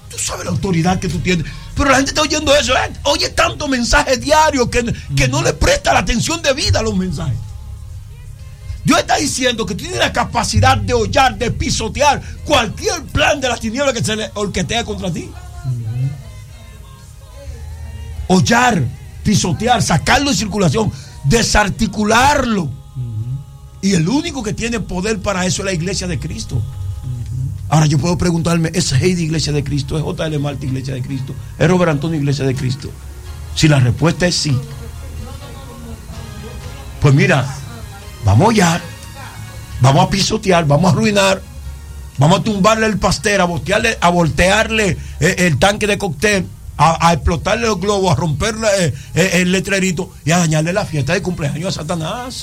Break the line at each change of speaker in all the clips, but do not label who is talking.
Tú sabes la autoridad que tú tienes. Pero la gente está oyendo eso. Oye tanto mensaje diario que no le presta la atención debida a los mensajes. Dios está diciendo que tiene la capacidad de hollar, de pisotear cualquier plan de las tinieblas que se le orquestea contra ti. Hollar, pisotear, sacarlo de circulación, desarticularlo. Y el único que tiene poder para eso es la iglesia de Cristo. Ahora yo puedo preguntarme, ¿es Heidi Iglesia de Cristo? ¿Es J.L. Martí Iglesia de Cristo? ¿Es Robert Antonio Iglesia de Cristo? Si la respuesta es sí, pues mira, vamos a hollar, vamos a pisotear, vamos a arruinar, vamos a tumbarle el pastel, a voltearle el tanque de cóctel, a explotarle los globos, a romperle el letrerito y a dañarle la fiesta de cumpleaños a Satanás.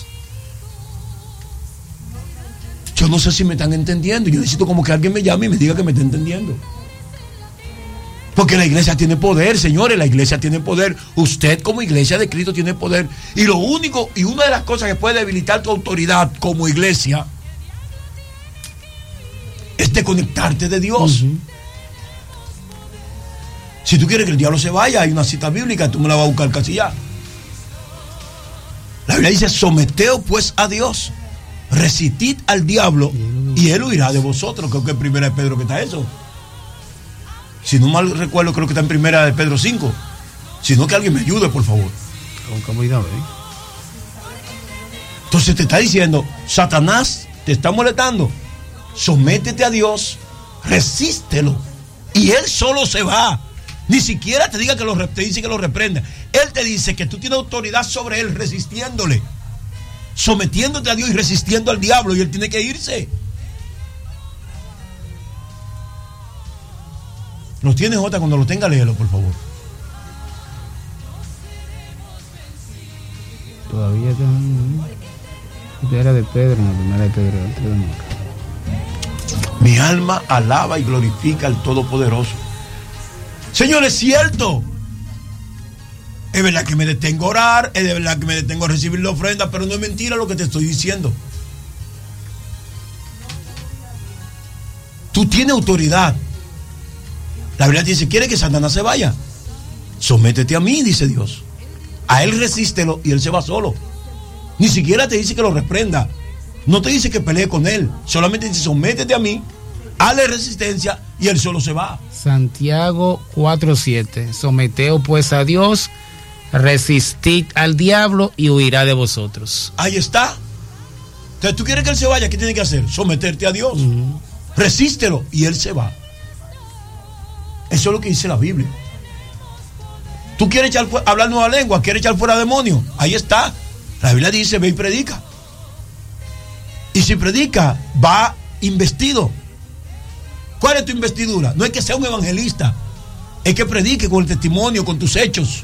Yo no sé si me están entendiendo. Yo necesito como que alguien me llame y me diga que me está entendiendo. Porque la iglesia tiene poder, señores. La iglesia tiene poder. Usted como iglesia de Cristo tiene poder. Y lo único, y una de las cosas que puede debilitar tu autoridad como iglesia es desconectarte de Dios. Si tú quieres que el diablo se vaya, hay una cita bíblica, tú me la vas a buscar casi ya. La Biblia dice, someteos pues a Dios. Resistid al diablo y él huirá de vosotros. Creo que en primera de Pedro que está eso. Si no mal recuerdo, creo que está en primera de Pedro 5. Si no, que alguien me ayude, por favor. Entonces te está diciendo, Satanás te está molestando. Sométete a Dios, resístelo y él solo se va. Ni siquiera te diga te dice que lo reprenda. Él te dice que tú tienes autoridad sobre él resistiéndole, sometiéndote a Dios y resistiendo al diablo, y él tiene que irse. ¿Lo tienes, Jota? Cuando lo tenga, léelo, por favor.
Todavía era de Pedro, en la primera de Pedro.
Mi alma alaba y glorifica al Todopoderoso. Señor, es cierto. Es verdad que me detengo a orar, es verdad que me detengo a recibir la ofrenda, pero no es mentira lo que te estoy diciendo. Tú tienes autoridad. La Biblia dice, ¿quiere que Satanás se vaya? Sométete a mí, dice Dios. A él resístelo y él se va solo. Ni siquiera te dice que lo reprenda. No te dice que pelee con él. Solamente dice, sométete a mí, hazle resistencia y él solo se va.
Santiago 4:7. Someteos pues a Dios, resistid al diablo y huirá de vosotros.
Ahí está. Entonces, ¿tú quieres que él se vaya? ¿Qué tiene que hacer? Someterte a Dios. Resístelo y él se va. Eso es lo que dice la Biblia. ¿Tú quieres hablar nueva lengua? ¿Quieres echar fuera demonios? Ahí está. La Biblia dice, ve y predica. Y si predica, va investido. ¿Cuál es tu investidura? No es que sea un evangelista, es que predique con el testimonio, con tus hechos.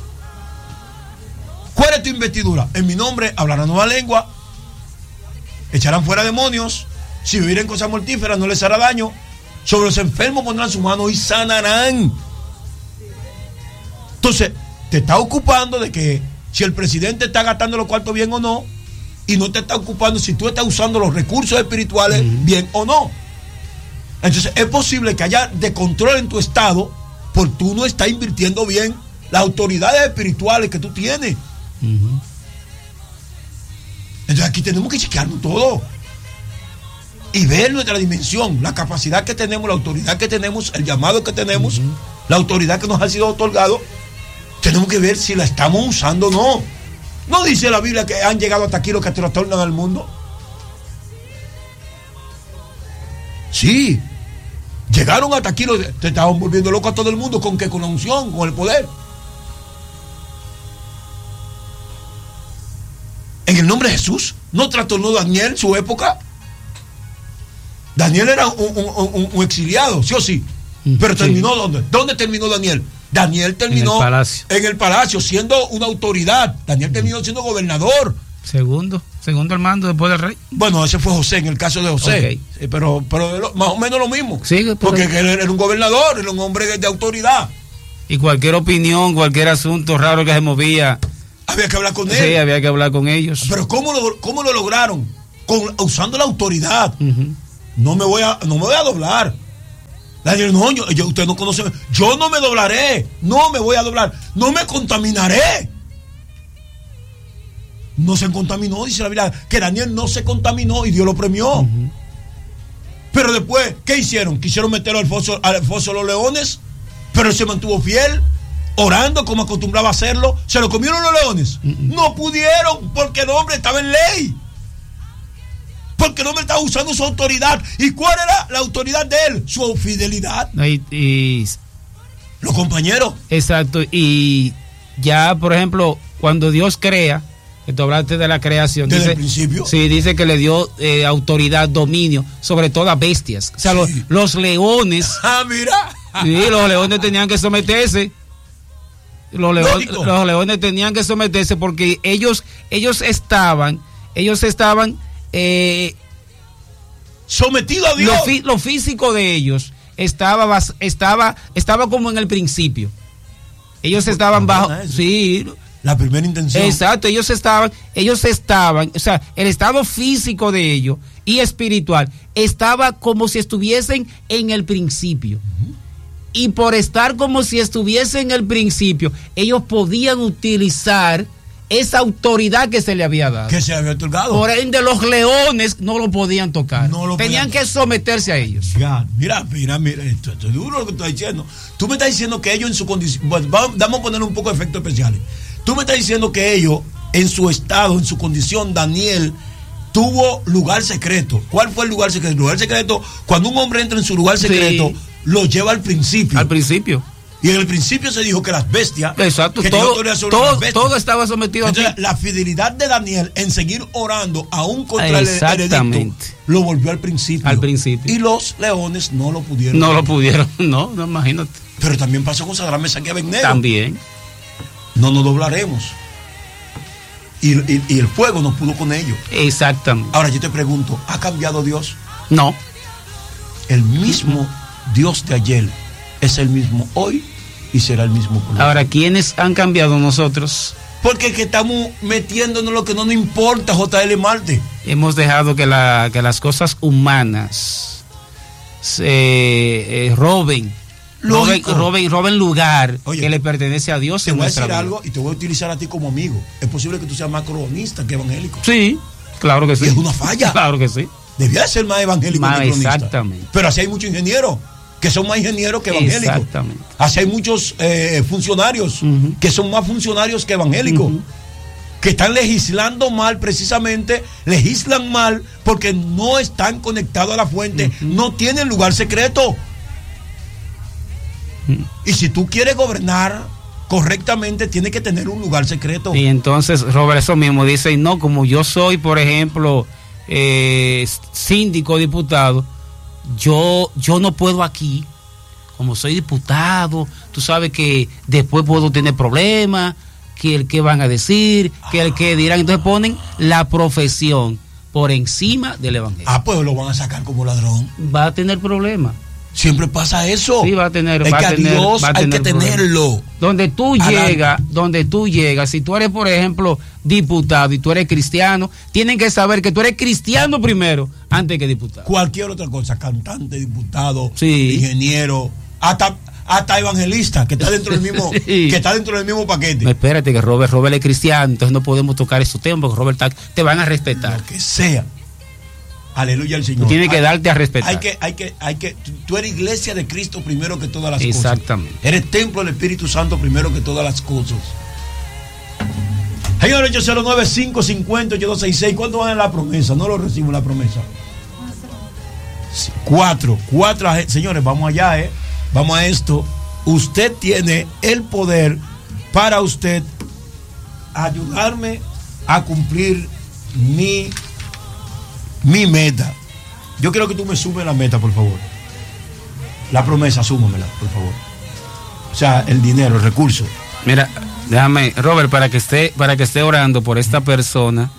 ¿Cuál es tu investidura? En mi nombre hablarán nueva lengua, echarán fuera demonios, si vivieren cosas mortíferas no les hará daño, sobre los enfermos pondrán su mano y sanarán. Entonces, te está ocupando de que si el presidente está gastando los cuartos bien o no, y no te está ocupando si tú estás usando los recursos espirituales bien o no. Entonces es posible que haya descontrol en tu estado por tú no estás invirtiendo bien las autoridades espirituales que tú tienes. Entonces aquí tenemos que chequearnos todo y ver nuestra dimensión, la capacidad que tenemos, la autoridad que tenemos, el llamado que tenemos, la autoridad que nos ha sido otorgado. Tenemos que ver si la estamos usando o no. ¿No dice la Biblia que han llegado hasta aquí los que trastornan al mundo? Sí. Llegaron hasta aquí, te estaban volviendo loco a todo el mundo. ¿Con qué? Con la unción, con el poder. En el nombre de Jesús, ¿no trastornó Daniel su época? Daniel era un exiliado, sí o sí. Pero terminó ¿dónde? ¿Dónde terminó Daniel? Daniel terminó en el palacio siendo una autoridad. Daniel terminó siendo gobernador.
Segundo al mando después del rey.
Bueno, ese fue José, en el caso de José. Okay. Pero más o menos lo mismo.
Sigue,
porque él era un gobernador, era un hombre de autoridad.
Y cualquier opinión, cualquier asunto raro que se movía,
había que hablar con él.
Sí, había que hablar con ellos.
Pero ¿cómo lo lograron? Usando la autoridad. No me voy a doblar. Daniel, no, usted no conoce, yo no me doblaré, no me voy a doblar, no me contaminaré. No se contaminó, dice la Biblia, que Daniel no se contaminó y Dios lo premió. Pero después, ¿qué hicieron? Quisieron meterlo al foso de los leones, pero él se mantuvo fiel, orando como acostumbraba a hacerlo. ¿Se lo comieron los leones? No pudieron, porque el hombre estaba en ley. Porque el hombre estaba usando su autoridad. ¿Y cuál era la autoridad de él? Su fidelidad.
Los
compañeros.
Exacto. Y ya, por ejemplo, cuando Dios crea, que tú hablaste de la creación.
Desde el principio.
Sí, dice que le dio autoridad, dominio sobre todas bestias. O sea, sí. los leones.
Mira.
Sí, los leones tenían que someterse. Los leones tenían que someterse porque ellos estaban
sometido a Dios.
Lo físico de ellos estaba como en el principio. Ellos estaban bajo, sí,
la primera intención.
Exacto, ellos estaban, o sea, el estado físico de ellos y espiritual estaba como si estuviesen en el principio. Y por estar como si estuviesen en el principio, ellos podían utilizar esa autoridad que se le había dado.
Que se había otorgado.
Por ende, los leones no lo podían tocar. Tenían que someterse a ellos.
Mira, esto es duro lo que tú estás diciendo. Tú me estás diciendo que ellos en su condición... Vamos a poner un poco de efectos especiales. Tú me estás diciendo que ellos, en su estado, en su condición, Daniel tuvo lugar secreto. ¿Cuál fue el lugar secreto? El lugar secreto, cuando un hombre entra en su lugar secreto, lo lleva al principio.
Al principio.
Y en el principio se dijo que las bestias.
Exacto, todo estaba sometido.
Entonces, la fidelidad de Daniel en seguir orando aún contra el heredito lo volvió al principio. Y los leones no lo pudieron.
No, imagínate.
Pero también pasó con Sadrach, Mesach y Abednego.
También.
No nos doblaremos. Y el fuego no pudo con ellos.
Exactamente.
Ahora yo te pregunto, ¿ha cambiado Dios?
No.
El mismo Dios de ayer es el mismo hoy y será el mismo por
ahora. ¿Quiénes han cambiado nosotros?
Porque es que estamos metiéndonos lo que no nos importa, JL Marte.
Hemos dejado que las cosas humanas roben lugar. Oye, que le pertenece a Dios.
Te voy a decir algo y te voy a utilizar a ti como amigo. Es posible que tú seas más cronista que evangélico.
Sí, claro que sí.
Y es una falla.
Claro que sí.
Debía ser más evangélico que cronista.
Exactamente.
Pero así hay muchos ingenieros que son más ingenieros que evangélicos.
Exactamente.
Así hay muchos funcionarios que son más funcionarios que evangélicos, que están legislando mal, precisamente legislan mal porque no están conectados a la fuente, no tienen lugar secreto. Y si tú quieres gobernar correctamente, tienes que tener un lugar secreto.
Y entonces, Robert, eso mismo dice, no, como yo soy, por ejemplo, síndico, diputado, yo no puedo aquí, como soy diputado, tú sabes que después puedo tener problemas, que el que van a decir, que el que dirán. Entonces ponen la profesión por encima del evangelio.
Pues lo van a sacar como ladrón.
Va a tener problemas.
Siempre pasa eso.
Sí, va a tener.
Es que a Dios hay que tenerlo.
Donde tú llegas, si tú eres, por ejemplo, diputado y tú eres cristiano, tienen que saber que tú eres cristiano primero, antes que diputado.
Cualquier otra cosa, cantante, diputado, ingeniero, hasta evangelista, que está dentro del mismo, que está dentro del mismo paquete.
No, espérate, que Robert es cristiano, entonces no podemos tocar esos temas, porque Robert te van a respetar.
Lo que sea. Aleluya al Señor.
Tiene que darte a respetar.
Tú eres iglesia de Cristo primero que todas las
cosas. Exactamente.
Eres templo del Espíritu Santo primero que todas las cosas. Señor, 809-550-8266. ¿Cuándo van a la promesa? No lo recibo la promesa. 4. Señores, vamos allá, Vamos a esto. Usted tiene el poder para usted ayudarme a cumplir mi meta. Yo quiero que tú me sumes la meta, por favor. La promesa, súmamela, por favor. O sea, el dinero, el recurso.
Mira, déjame, Robert, para que esté orando por esta persona.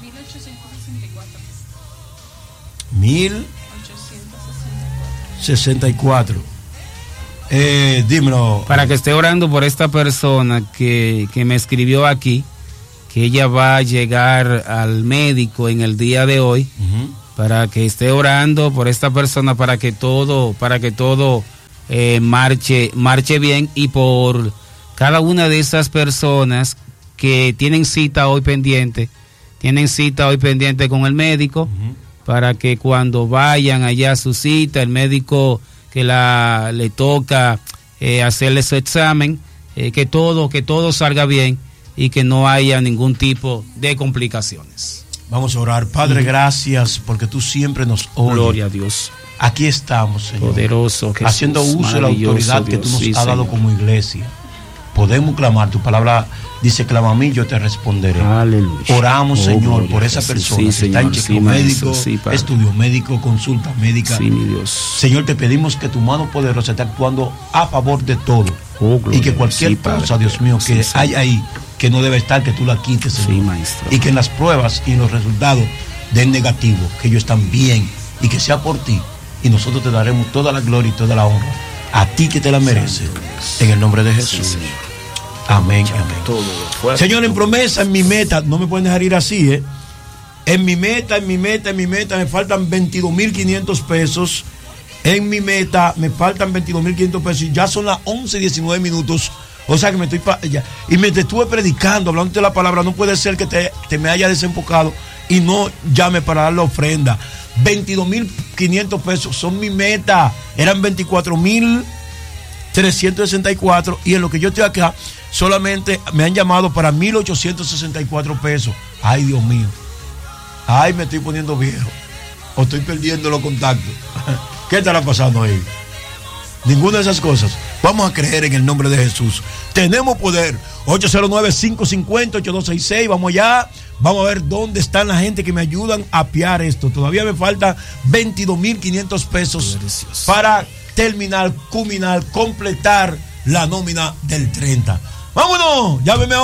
1864. Dímelo.
Para que esté orando por esta persona que me escribió aquí, que ella va a llegar al médico en el día de hoy, para que esté orando por esta persona, para que todo marche bien, y por cada una de esas personas que tienen cita hoy pendiente con el médico, para que cuando vayan allá a su cita, el médico que le toca hacerle su examen, que todo salga bien y que no haya ningún tipo de complicaciones.
Vamos a orar. Padre, gracias porque tú siempre nos oyes.
Gloria a Dios.
Aquí estamos, Señor,
poderoso Jesús,
haciendo uso de la autoridad que tú nos has dado como iglesia. Podemos clamar, tu palabra dice: clama a mí, yo te responderé.
Aleluya.
Oramos, Señor, por esa
Jesús.
persona que está en chequeo médico, estudio médico, consulta médica.
Sí, mi Dios.
Señor, te pedimos que tu mano poderosa esté actuando a favor de todo, y que cualquier cosa, Dios mío, que hay ahí que no debe estar, que tú la quites, Señor.
Sí, maestro.
Y que en las pruebas y en los resultados den negativo, que ellos están bien, y que sea por ti, y nosotros te daremos toda la gloria y toda la honra a ti que te la mereces, en el nombre de Jesús.
Sí,
amén, amén. Señor, en promesa, en mi meta, no me pueden dejar ir así, en mi meta me faltan 22.500 pesos. En mi meta me faltan 22.500 pesos y ya son las 11:19 minutos. O sea que me estoy y me te estuve predicando, hablando de la palabra. No puede ser que te me haya desenfocado y no llame para dar la ofrenda. 22.500 pesos son mi meta. Eran 24.364 y en lo que yo estoy acá solamente me han llamado para 1.864 pesos. Ay, Dios mío. Ay, me estoy poniendo viejo. O estoy perdiendo los contactos. ¿Qué estará pasando ahí? Ninguna de esas cosas. Vamos a creer en el nombre de Jesús. Tenemos poder. 809-550-8266. Vamos allá. Vamos a ver dónde están la gente que me ayudan a apiar esto. Todavía me faltan 22.500 pesos para terminar, culminar, completar la nómina del 30. ¡Vámonos! Llámeme ahora.